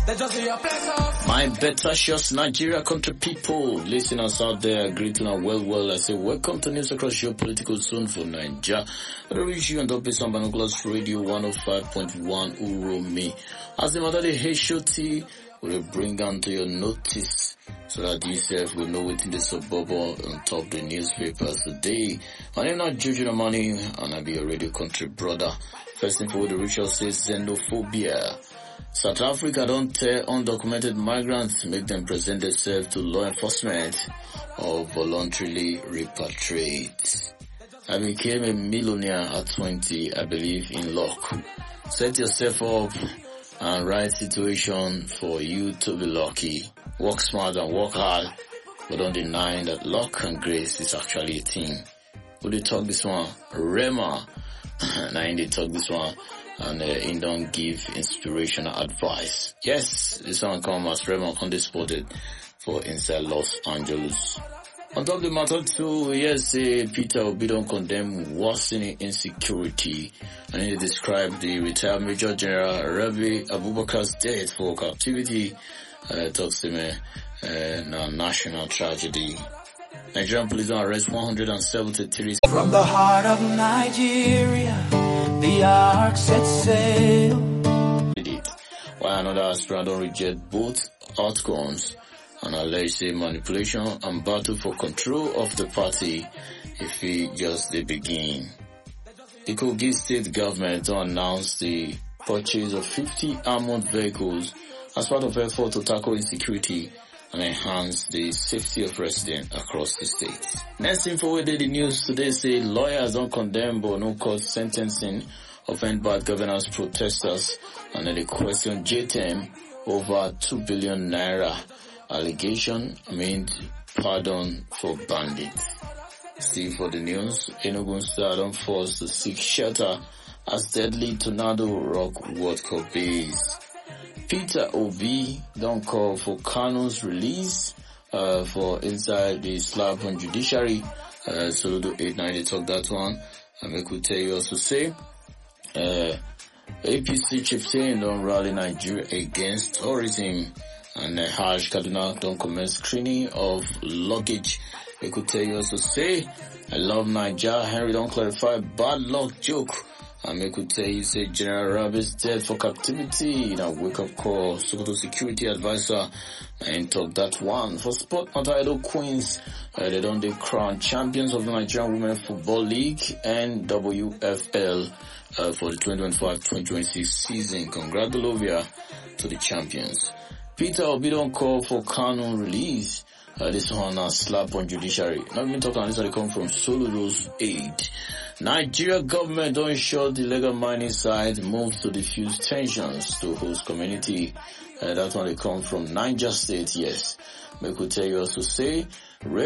My betacious Nigeria country people, listeners out there, greeting and well. I say welcome to News Across your political zone for Nigeria. I reach you on WPSM Binoculars Radio 105.1 Uromi. As the mother the HOT will bring down to your notice so that yourself will know within the suburb on top the newspapers today. My name is Jojo Money and I be your radio country brother. First thing for the ritual says xenophobia. South Africa don't tell undocumented migrants make them present themselves to law enforcement or voluntarily repatriate. I became a millionaire at 20, I believe in luck. Set yourself up and right situation for you to be lucky. Work smart and work hard, but don't deny that luck and grace is actually a thing. Who they talk this one? Rema. Now they talk this one. And he don't give inspirational advice. Yes, this one come as Raymond Conde spotted for inside Los Angeles. On top of the matter too, yes, Peter Obi don't condemn worsening insecurity, and he described the retired Major General Rabi Abubakar's death for captivity. Talks to me, a national tragedy. Nigerian police don't arrest 173 from the heart of Nigeria. The ark set sail. While another aspirant don't reject both outcomes and alleged manipulation and battle for control of the party if it just the begin. The Kogi state government don't announce the purchase of 50 armored vehicles as part of effort to tackle insecurity and enhance the safety of residents across the state. Next info we did the news today say lawyers don't condemn but no court sentencing of end bad governance protesters, and then they question JTM over 2 billion naira allegation meant pardon for bandits. Still for the news, Enugu Star don't force to seek shelter as deadly tornado rock World Cup base. Peter Obi don't call for Kanu's release for inside the slap on judiciary. Soludo 890 talk that one. And we could tell you also say APC chieftain don't rally Nigeria against tourism, and Hajj Kaduna don't commence screening of luggage. We could tell you also say I love Nigeria. Henry don't clarify bad luck joke. And we could tell you say General Rabi's dead for captivity in a wake-up call. Sokoto security advisor and talk that one. For sport matter, Queens, they don't dey crown champions of the Nigerian Women Football League and WFL for the 2025-2026 season. Congratulations to the champions. Peter Obi don't call for Kanu release. This one a slap on judiciary. Not even talking on this, they come from Soludo's 8. Nigeria government don't ensure the legal mining side moves to diffuse tensions to host community. That one they come from Niger State, yes. We could tell you also say,